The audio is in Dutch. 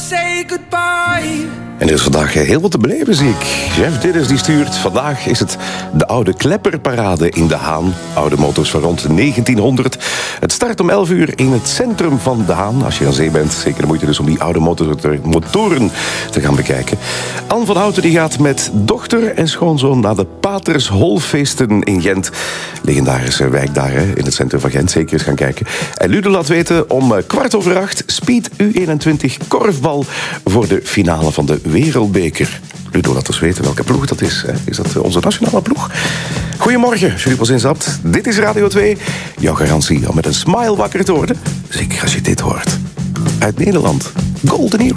say goodbye. En er is vandaag heel wat te beleven, zie ik. Jeff Didders die stuurt. Vandaag is het de oude Klepperparade in De Haan. Oude motors van rond 1900. Het start om 11 uur in het centrum van De Haan. Als je aan zee bent, zeker de moeite dus om die oude motoren te gaan bekijken. Anne van Houten die gaat met dochter en schoonzoon naar de Patersholfeesten in Gent. Legendarische wijk daar in het centrum van Gent. Zeker eens gaan kijken. En Ludo laat weten om 7:15 Speed U21 korfbal voor de finale van de Wereldbeker. Ludo, laat ons weten welke ploeg dat is. Is dat onze nationale ploeg? Goedemorgen, als jullie pas instapt. Dit is Radio 2. Jouw garantie om met een smile wakker te worden. Zeker als je dit hoort. Uit Nederland. Golden Earring.